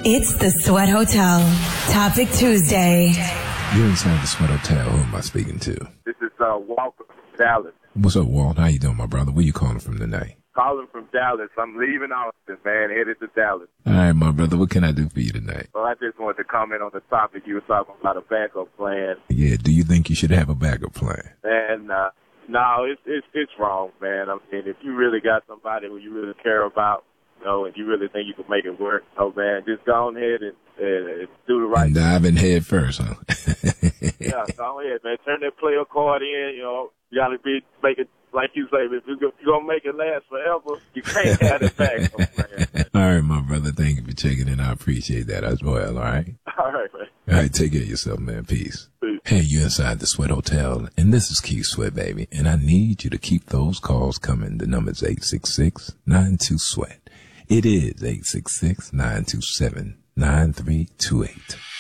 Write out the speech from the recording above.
It's the Sweat Hotel. Topic Tuesday. You're inside the Sweat Hotel. Who am I speaking to? This is Walker from Dallas. What's up, Walt? How you doing, my brother? Where you calling from tonight? Calling from Dallas. I'm leaving Austin, man, headed to Dallas. All right, my brother. What can I do for you tonight? Well, I just wanted to comment on the topic. You were talking about a backup plan. Yeah, do you think you should have a backup plan? And no, it's wrong, man. I mean, if you really got somebody who you really care about, you know, and you really think you can make it work, oh man, just go on ahead and do the right thing. Dive in head first, huh? Yeah, go ahead, man. Turn that player card in. You know, you got to make it, like you say, if you're going to make it last forever, you can't have it back. All right, my brother. Thank you for checking in. I appreciate that as well, all right? All right, man. All right, take care of yourself, man. Peace. Peace. Hey, you inside the Sweat Hotel, and this is Keith Sweat, baby. And I need you to keep those calls coming. The number's 866-92-SWEAT. It is 866-927-9328.